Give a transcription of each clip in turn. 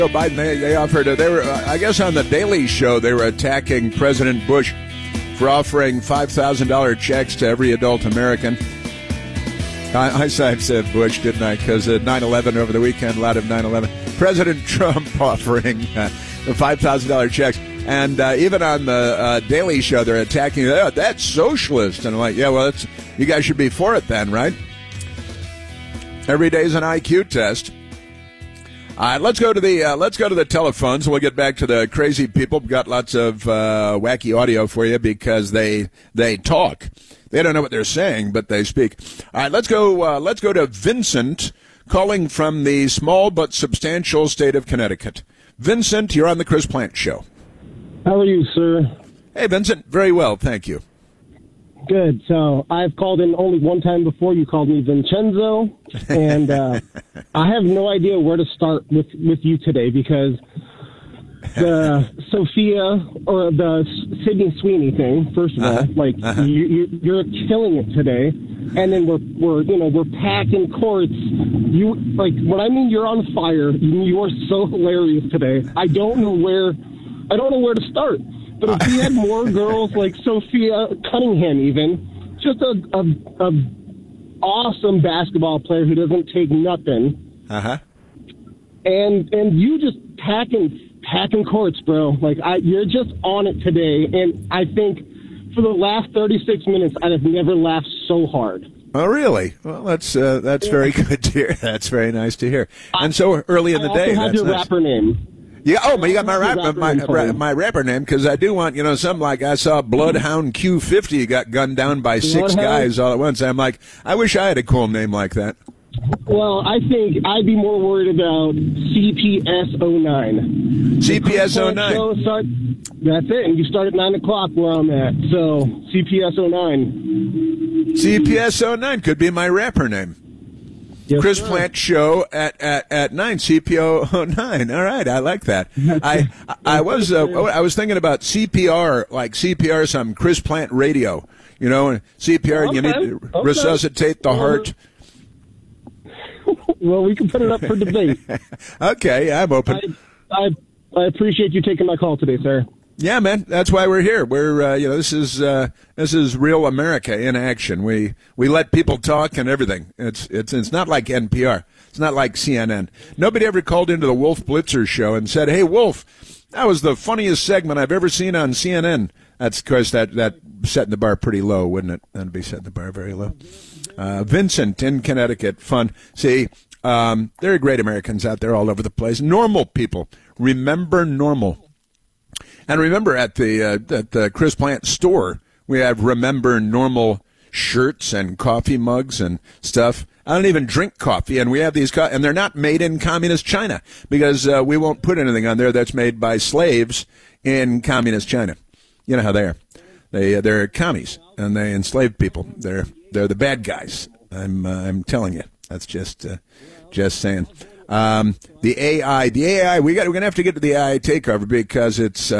Joe Biden, they offered, they were, I guess on the Daily Show, they were attacking President Bush for offering $5,000 checks to every adult American. I said Bush, didn't I? Because 9/11 over the weekend, a lot of 9/11. President Trump offering the $5,000 checks. And even on the Daily Show, they're attacking, that's socialist. And I'm like, yeah, well, you guys should be for it then, right? Every day's an IQ test. Let's go to the telephones. We'll get back to the crazy people. We've got lots of wacky audio for you because they talk. They don't know what they're saying, but they speak. All right, let's go to Vincent, calling from the small but substantial state of Connecticut. Vincent, you're on the Chris Plante Show. How are you, sir? Hey, Vincent. Very well, thank you. Good. So I've called in only one time before. You called me Vincenzo, and I have no idea where to start with you today because the Sophia or the Sydney Sweeney thing. First of all, you're killing it today, and then we're packing courts. You when I mean you're on fire. You are so hilarious today. I don't know where to start. But if we had more girls like Sophia Cunningham, even just a awesome basketball player who doesn't take nothing, and you just packing courts, bro. You're just on it today, and I think for the last 36 minutes, I have never laughed so hard. Oh, really? Well, that's very good to hear. That's very nice to hear. And so early in the day, I also have your rapper name. Yeah. Oh, you got my rapper name because I do want something like I saw Bloodhound Q50 got gunned down by six guys all at once. I'm like, I wish I had a cool name like that. Well, I think I'd be more worried about CPS09. CPS09. That's it, and you start at 9 o'clock where I'm at. So CPS09. CPS09 could be my rapper name. Yes, Chris sir. Plante Show at 9, CPO09. All right, I like that. I was thinking about CPR, like CPR, some Chris Plante radio. CPR, okay. You need to resuscitate the heart. Well, we can put it up for debate. Okay, I'm open. I appreciate you taking my call today, sir. Yeah, man, that's why we're here. We're this is real America in action. We let people talk and everything. It's not like NPR. It's not like CNN. Nobody ever called into the Wolf Blitzer show and said, "Hey, Wolf, that was the funniest segment I've ever seen on CNN." That's of course that setting the bar pretty low, wouldn't it? That'd be setting the bar very low. Vincent in Connecticut, fun. See, there are great Americans out there all over the place. Normal people. Remember normal. And remember, at the Chris Plante store, we have Remember Normal shirts and coffee mugs and stuff. I don't even drink coffee, and we have these, and they're not made in communist China because we won't put anything on there that's made by slaves in communist China. You know how they are. They're commies, and they enslave people. They're the bad guys. I'm telling you. That's just saying. The AI, we're going to have to get to the AI takeover because it's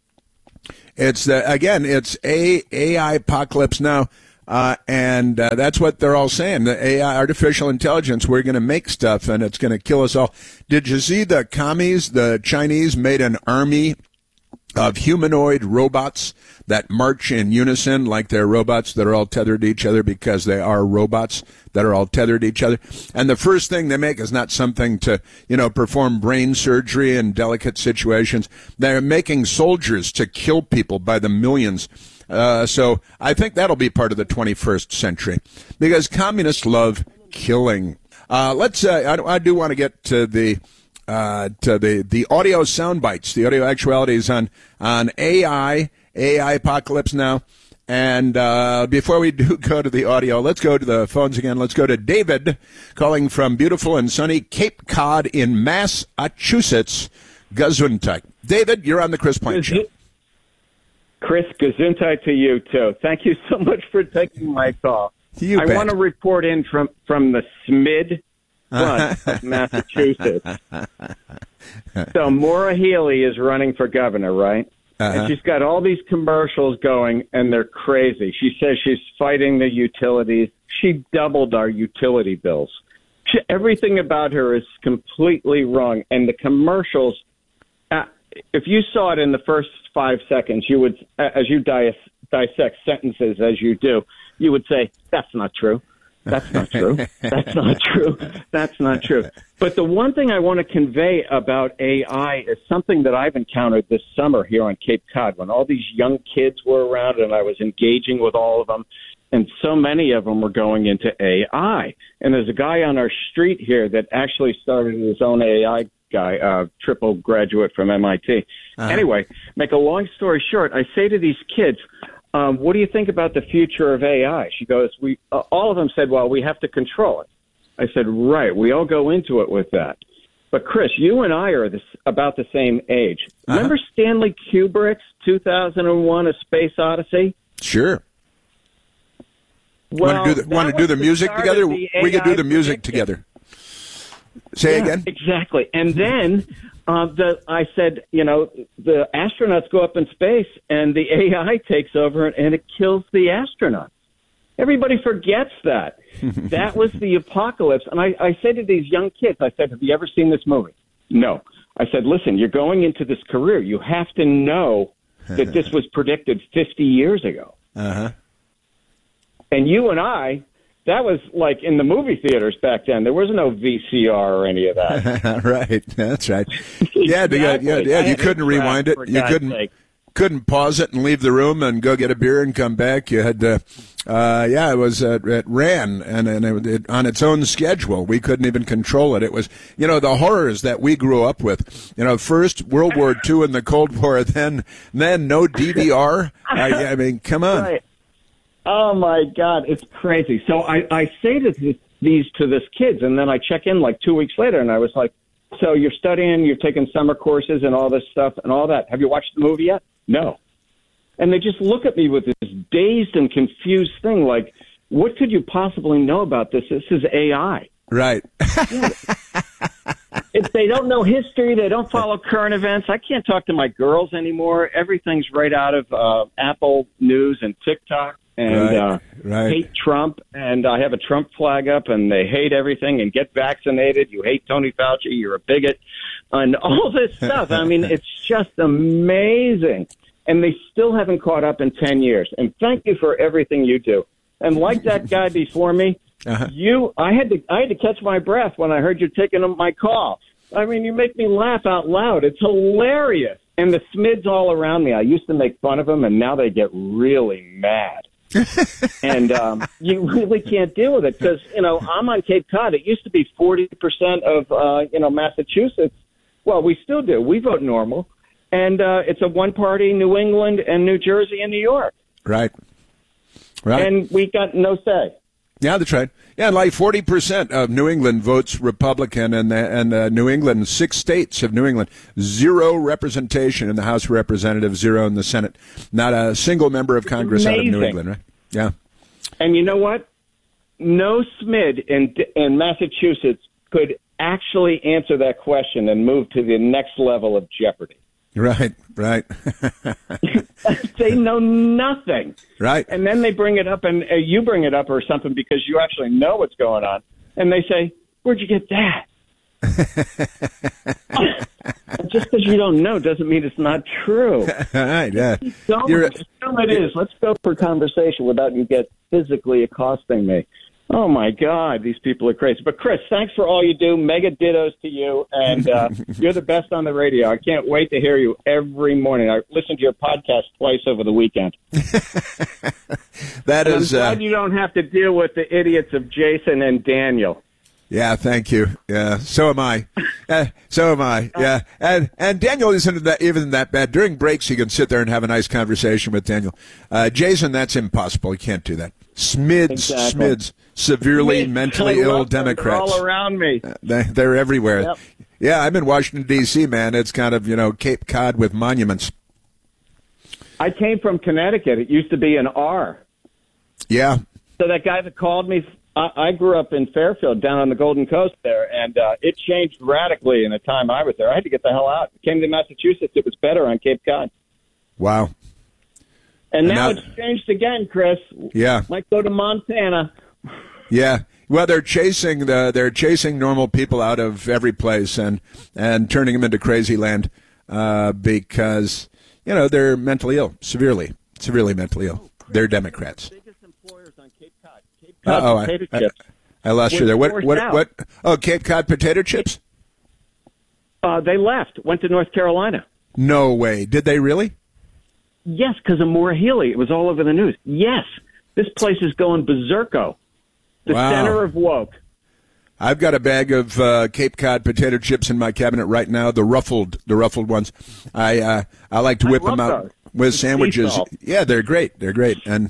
AI apocalypse now, and that's what they're all saying. The AI, artificial intelligence, we're going to make stuff and it's going to kill us all. Did you see the commies? The Chinese made an army of humanoid robots that march in unison like they're robots that are all tethered to each other because they are robots that are all tethered to each other. And the first thing they make is not something to, perform brain surgery in delicate situations. They're making soldiers to kill people by the millions. So I think that'll be part of the 21st century because communists love killing. I do want to get to the audio sound bites, the audio actualities on AI apocalypse now. And before we do go to the audio, let's go to the phones again. Let's go to David calling from beautiful and sunny Cape Cod in Massachusetts, Gesundheit. David, you're on the Chris Plante Show. Chris, Gesundheit to you, too. Thank you so much for taking my call. I want to report in from the SMID front of Massachusetts. So Maura Healey is running for governor, right? And she's got all these commercials going, and they're crazy. She says she's fighting the utilities. She doubled our utility bills. everything about her is completely wrong. And the commercials, if you saw it in the first 5 seconds, you would, as you dissect sentences as you do, you would say, that's not true. That's not true. That's not true. That's not true. But the one thing I want to convey about AI is something that I've encountered this summer here on Cape Cod when all these young kids were around and I was engaging with all of them. And so many of them were going into AI. And there's a guy on our street here that actually started his own AI guy, triple graduate from MIT. Anyway, make a long story short, I say to these kids, what do you think about the future of AI? She goes, all of them said, well, we have to control it. I said, right, we all go into it with that. But, Chris, you and I are about the same age. Remember Stanley Kubrick's 2001 A Space Odyssey? Sure. Well, want to do the music together? We could do the music together. Say again? Exactly. And then I said, the astronauts go up in space and the AI takes over and it kills the astronauts. Everybody forgets that. That was the apocalypse. And I said to these young kids, I said, have you ever seen this movie? No. I said, listen, you're going into this career. You have to know that this was predicted 50 years ago. And you and I, that was like in the movie theaters back then. There was no VCR or any of that. Right. That's right. Yeah, you couldn't rewind it. You couldn't pause it and leave the room and go get a beer and come back. You had to, it ran and it on its own schedule. We couldn't even control it. It was, the horrors that we grew up with. First World War II and the Cold War, then no DVR. I mean, come on. Right. Oh, my God, it's crazy. So I say to these kids, and then I check in like 2 weeks later, and I was like, so you're studying, you're taking summer courses and all this stuff and all that. Have you watched the movie yet? No. And they just look at me with this dazed and confused thing like, what could you possibly know about this? This is AI. Right. If they don't know history, they don't follow current events. I can't talk to my girls anymore. Everything's right out of Apple News and TikTok. And hate Trump, and I have a Trump flag up, and they hate everything, and get vaccinated. You hate Tony Fauci, you're a bigot, and all this stuff. I mean, it's just amazing. And they still haven't caught up in 10 years. And thank you for everything you do. And like that guy before me, I had to catch my breath when I heard you taking my call. I mean, you make me laugh out loud. It's hilarious. And the Smids all around me, I used to make fun of them, and now they get really mad. And you really can't deal with it because, I'm on Cape Cod. It used to be 40% of, Massachusetts. Well, we still do. We vote normal. And it's a one-party New England and New Jersey and New York. Right. And we got no say. Yeah, that's right. Yeah, like 40% of New England votes Republican, and New England, 6 states of New England, 0 representation in the House of Representatives, 0 in the Senate. Not a single member of Congress out of New England, right? Yeah. And you know what? No SMID in Massachusetts could actually answer that question and move to the next level of jeopardy. Right. They know nothing. Right. And then they bring it up, and you bring it up or something because you actually know what's going on. And they say, where'd you get that? Just because you don't know doesn't mean it's not true. Right, yeah. Assume it is. Let's go for conversation without you get physically accosting me. Oh, my God, these people are crazy. But, Chris, thanks for all you do. Mega dittos to you, and you're the best on the radio. I can't wait to hear you every morning. I listen to your podcast twice over the weekend. I'm glad you don't have to deal with the idiots of Jason and Daniel. Yeah, thank you. Yeah, so am I. Yeah, and Daniel isn't even that bad. During breaks, you can sit there and have a nice conversation with Daniel. Jason, that's impossible. You can't do that. Smids, severely mentally ill Democrats. They're all around me. They're everywhere. Yep. Yeah, I'm in Washington, D.C., man. It's kind of, Cape Cod with monuments. I came from Connecticut. It used to be an R. Yeah. So that guy that called me, I grew up in Fairfield down on the Golden Coast there, and it changed radically in the time I was there. I had to get the hell out. Came to Massachusetts. It was better on Cape Cod. Wow. And now it's changed again, Chris. Yeah. Might go to Montana. Yeah. Well, they're chasing normal people out of every place and turning them into crazy land because they're mentally ill, severely mentally ill. They're Democrats. Biggest employers on Cape Cod potato chips. I lost you there. What? Oh, Cape Cod potato chips? They left, went to North Carolina. No way. Did they really? Yes, because of Maura Healey. It was all over the news. Yes, this place is going berserko. The center of woke. I've got a bag of Cape Cod potato chips in my cabinet right now. The ruffled ones. I like to whip them out with sandwiches. Yeah, they're great. And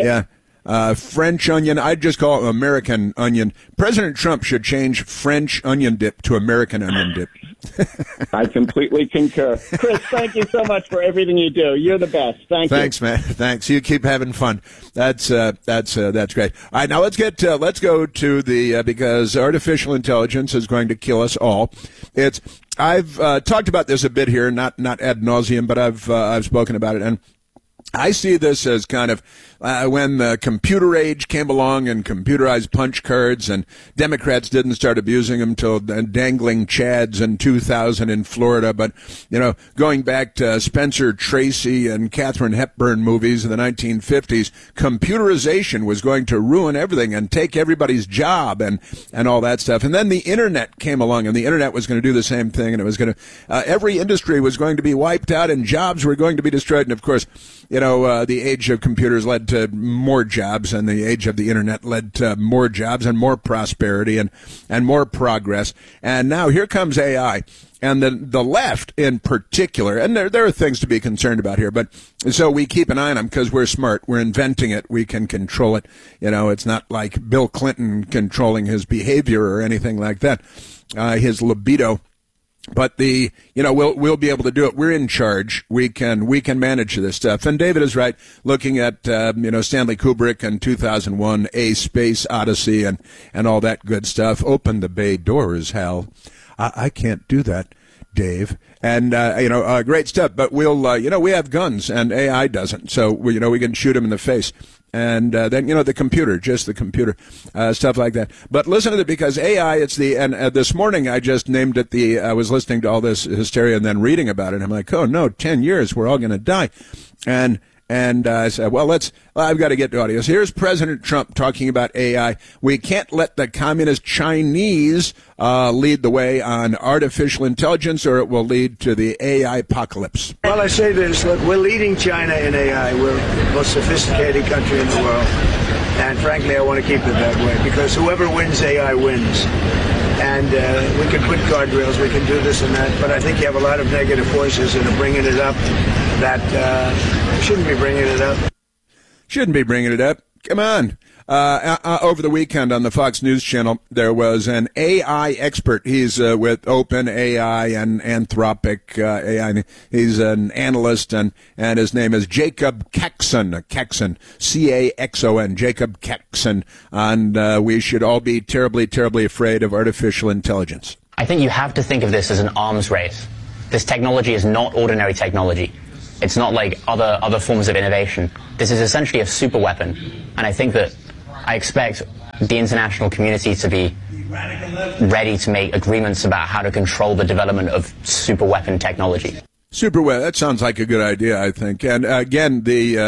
French onion. I'd just call it American onion. President Trump should change French onion dip to American onion dip. I completely concur. Chris, thank you so much for everything you do. You're the best. Thanks, man. Thanks. You keep having fun. That's great. All right, now let's go to the because artificial intelligence is going to kill us all. I've talked about this a bit here, not ad nauseum, but I've spoken about it, and I see this as kind of when the computer age came along and computerized punch cards, and Democrats didn't start abusing them till dangling chads in 2000 in Florida. But, going back to Spencer Tracy and Katharine Hepburn movies in the 1950s, computerization was going to ruin everything and take everybody's job and all that stuff. And then the Internet came along, and the Internet was going to do the same thing, and it was going to every industry was going to be wiped out, and jobs were going to be destroyed. And, of course, the age of computers led to more jobs, and the age of the Internet led to more jobs and more prosperity and more progress. And now here comes AI. And the left in particular, and there are things to be concerned about here, but so we keep an eye on them because we're smart. We're inventing it. We can control it. It's not like Bill Clinton controlling his behavior or anything like that, his libido. But we'll be able to do it. We're in charge. We can manage this stuff. And David is right. Looking at Stanley Kubrick and 2001: A Space Odyssey and all that good stuff. Open the bay doors, Hal. I can't do that, Dave. And great stuff. But we'll we have guns and AI doesn't. So we can shoot him in the face. And then the computer, just the computer, stuff like that. But listen to it, because AI, this morning I just named it I was listening to all this hysteria and then reading about it. I'm like, oh no, 10 years, we're all going to die. And I said, well, I've got to get to audio. So here's President Trump talking about AI. We can't let the communist Chinese lead the way on artificial intelligence, or it will lead to the AI apocalypse. Well, I say this. Look, we're leading China in AI. We're the most sophisticated country in the world. And frankly, I want to keep it that way, because whoever wins AI wins. And we can put guardrails, we can do this and that, but I think you have a lot of negative forces that are bringing it up that shouldn't be bringing it up. Shouldn't be bringing it up. Come on. Over the weekend on the Fox News Channel, there was an AI expert. He's with OpenAI and Anthropic AI. He's an analyst, and his name is Jacob Caxon, C-A-X-O-N, Jacob Caxon. And we should all be terribly, terribly afraid of artificial intelligence. I think you have to think of this as an arms race. This technology is not ordinary technology. It's not like other forms of innovation. This is essentially a super weapon. And I think that I expect the international community to be ready to make agreements about how to control the development of super weapon technology. Superweapon. That sounds like a good idea, I think. And again,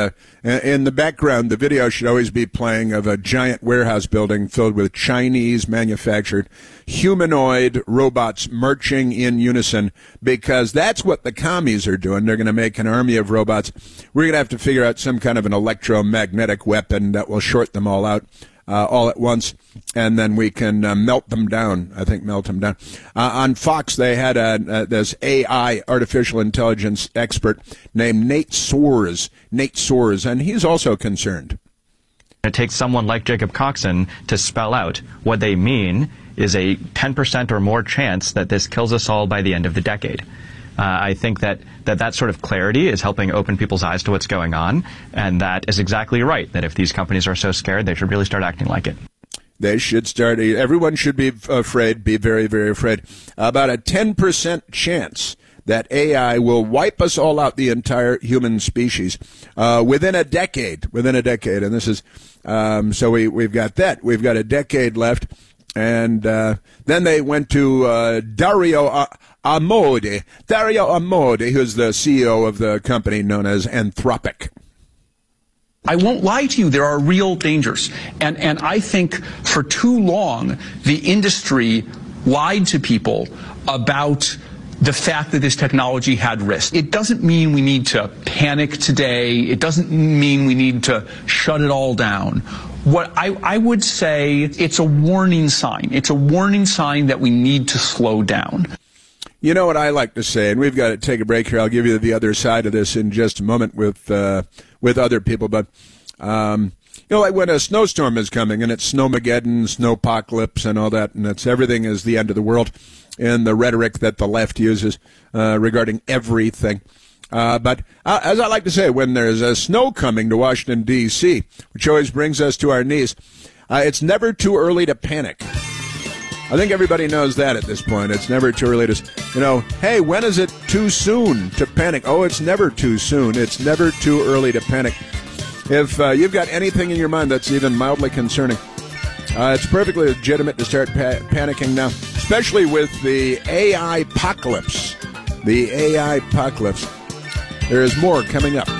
in the background, the video should always be playing of a giant warehouse building filled with Chinese manufactured humanoid robots marching in unison, because that's what the commies are doing. They're going to make an army of robots. We're going to have to figure out some kind of an electromagnetic weapon that will short them all out all at once, and then we can melt them down. I think melt them down. On Fox, they had this AI, artificial intelligence expert named Nate Soares, and he's also concerned. It takes someone like Jacob Caxon to spell out what they mean is a 10% or more chance that this kills us all by the end of the decade. I think that sort of clarity is helping open people's eyes to what's going on, and that is exactly right, that if these companies are so scared, they should really start acting like it. They should everyone should be afraid, be very, very afraid. About a 10% chance that AI will wipe us all out, the entire human species, within a decade. And this is, so we've got that. We've got a decade left. And then they went to Dario Amodei, who's the CEO of the company known as Anthropic. I won't lie to you, there are real dangers. And I think for too long, the industry lied to people about the fact that this technology had risk. It doesn't mean we need to panic today. It doesn't mean we need to shut it all down. What I would say, it's a warning sign. It's a warning sign that we need to slow down. You know what I like to say, and we've got to take a break here. I'll give you the other side of this in just a moment with other people. But, like when a snowstorm is coming and it's snowmageddon, snowpocalypse and all that, and everything is the end of the world in the rhetoric that the left uses regarding everything. But as I like to say, when there's a snow coming to Washington, D.C., which always brings us to our knees, it's never too early to panic. I think everybody knows that at this point. It's never too early to, hey, when is it too soon to panic? Oh, it's never too soon. It's never too early to panic. If you've got anything in your mind that's even mildly concerning, it's perfectly legitimate to start panicking now, especially with the AI apocalypse. The AI apocalypse. There is more coming up.